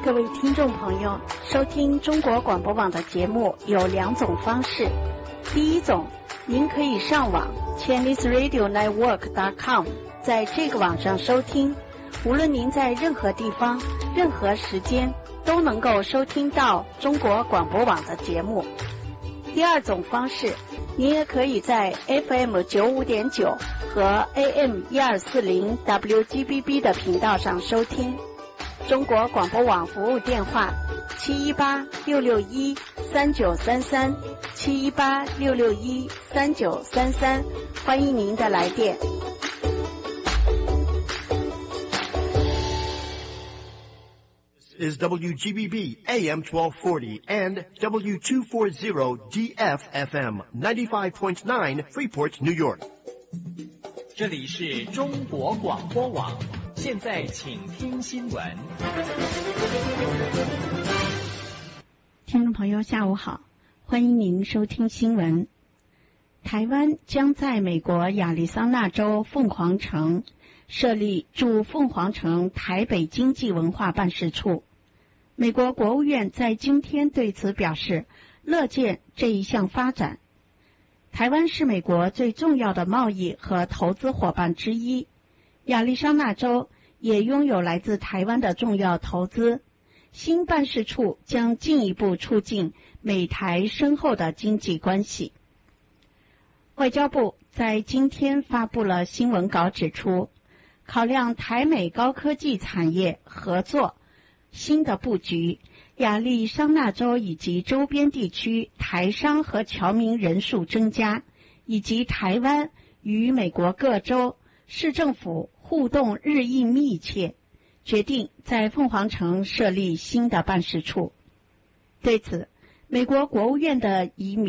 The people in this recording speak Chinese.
各位听众朋友，收听中国广播网的节目有两种方式。第一种，您可以上网 ChineseRadioNetwork.com， 在这个网上收听，无论您在任何地方、任何时间都能够收听到中国广播网的节目。第二种方式，您也可以在 FM95.9 和 AM1240 WGBB 的频道上收听。中国广播网服务电话718-661-3933 718-661-3933，欢迎您的来电。 Is WGBB AM 1240 and W240 DFFM 95.9 Freeport, New York. 这里是中国广播网，现在请听新闻。 听众朋友，下午好，欢迎您收听新闻。台湾将在美国亚利桑那州凤凰城设立驻凤凰城台北经济文化办事处。美国国务院在今天对此表示乐见这一项发展。台湾是美国最重要的贸易和投资伙伴之一，亚利桑那州也拥有来自台湾的重要投资。新办事处将进一步促进美台深厚的经济关系。外交部在今天发布了新闻稿指出，考量台美高科技产业合作新的布局，亚利桑那州以及周边地区台商和侨民人数增加，以及台湾与美国各州市政府互动日益密切，决定在凤凰城设立新的办事处。对此，美国国务院的移民